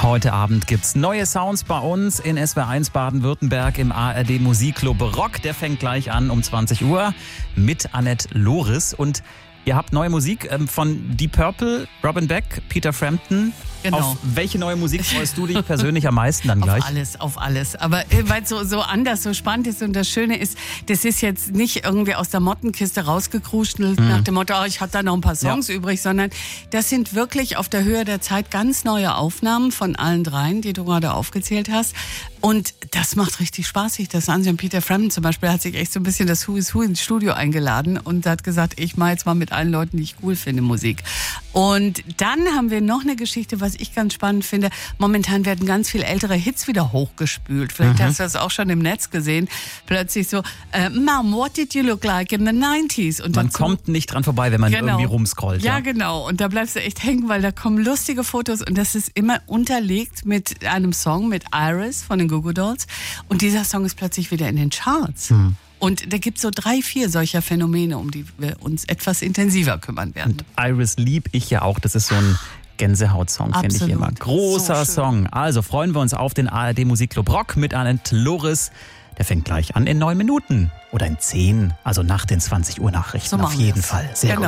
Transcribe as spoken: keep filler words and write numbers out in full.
Heute Abend gibt's neue Sounds bei uns in S W R eins Baden-Württemberg im A R D Musikclub Rock. Der fängt gleich an um zwanzig Uhr mit Annette Loris. Und ihr habt neue Musik von Deep Purple, Robin Beck, Peter Frampton. Genau. Auf welche neue Musik freust du dich persönlich am meisten dann gleich? Auf alles, auf alles. Aber weil es so, so anders, so spannend ist und das Schöne ist, das ist jetzt nicht irgendwie aus der Mottenkiste rausgekruschelt mhm. nach dem Motto, oh, ich hatte da noch ein paar Songs ja. übrig, sondern das sind wirklich auf der Höhe der Zeit ganz neue Aufnahmen von allen dreien, die du gerade aufgezählt hast. Und das macht richtig Spaß, sich das anzusehen. Peter Frampton zum Beispiel hat sich echt so ein bisschen das Who is Who ins Studio eingeladen und hat gesagt, ich mache jetzt mal mit allen Leuten, die ich cool finde, Musik. Und dann haben wir noch eine Geschichte, was ich ganz spannend finde. Momentan werden ganz viele ältere Hits wieder hochgespült. Vielleicht mhm. hast du das auch schon im Netz gesehen. Plötzlich so, äh, Mom, what did you look like in the nineties? Und man dazu, kommt nicht dran vorbei, wenn man genau. irgendwie rumscrollt. Ja, ja, genau. Und da bleibst du echt hängen, weil da kommen lustige Fotos und das ist immer unterlegt mit einem Song, mit Iris von den Goo Goo Dolls. Und dieser Song ist plötzlich wieder in den Charts. Mhm. Und da gibt es so drei, vier solcher Phänomene, um die wir uns etwas intensiver kümmern werden. Und Iris lieb ich ja auch. Das ist so ein Gänsehaut-Song, finde ich immer. Großer so Song. Also freuen wir uns auf den A R D Musikclub Rock mit Annette Loris. Der fängt gleich an in neun Minuten oder in zehn, also nach den zwanzig Uhr Nachrichten. So auf jeden wir's. Fall. Sehr genau. gut.